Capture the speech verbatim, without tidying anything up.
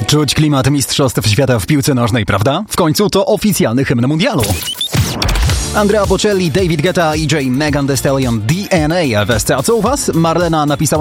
Czuć klimat mistrzostw świata w piłce nożnej, prawda? W końcu to oficjalny hymn mundialu. Andrea Bocelli, David Guetta, E J, Megan Thee Stallion, D N A w S C. A co u was? Marlena napisała